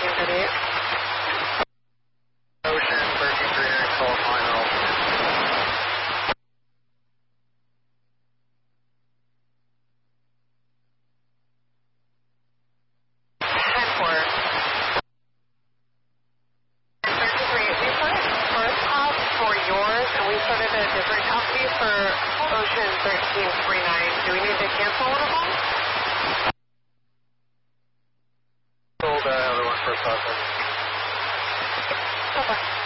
1338. Ocean 1338, call final. 10-4. 1338, we started first hop for yours, and we started a different company for Ocean 1339. Do we need to cancel one of them? Hold the other one for a second. Okay.